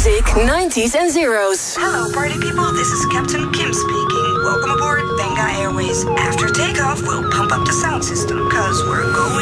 music, 90s and zeros. Hello, party people. This is Captain Kim speaking. Welcome aboard Benga Airways. After takeoff, we'll pump up the sound system, because we're going